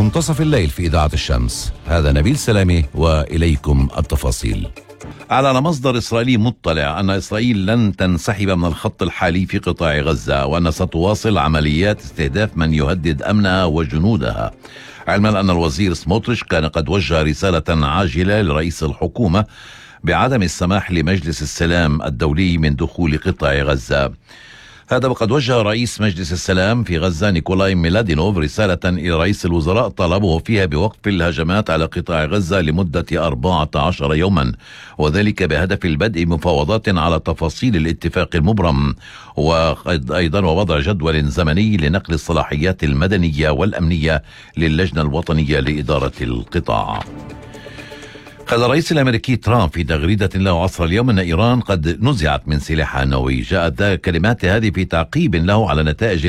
منتصف الليل في إذاعة الشمس. هذا نبيل سلامي وإليكم التفاصيل. أعلن مصدر إسرائيلي مطلع أن إسرائيل لن تنسحب من الخط الحالي في قطاع غزة، وأن ستواصل عمليات استهداف من يهدد أمنها وجنودها، علما أن الوزير سموتريش كان قد وجه رسالة عاجلة لرئيس الحكومة بعدم السماح لمجلس السلام الدولي من دخول قطاع غزة. هذا وقد وجه رئيس مجلس السلام في غزة نيكولاي ميلادينوف رسالة إلى رئيس الوزراء طلبه فيها بوقف الهجمات على قطاع غزة لمدة 14 يوما، وذلك بهدف البدء مفاوضات على تفاصيل الاتفاق المبرم، وقد أيضا ووضع جدول زمني لنقل الصلاحيات المدنية والأمنية للجنة الوطنية لإدارة القطاع. قال الرئيس الأمريكي ترامب في تغريدة له عصر اليوم أن إيران قد نزعت من سلاحها النووي. جاءت كلمات هذه في تعقيب له على نتائج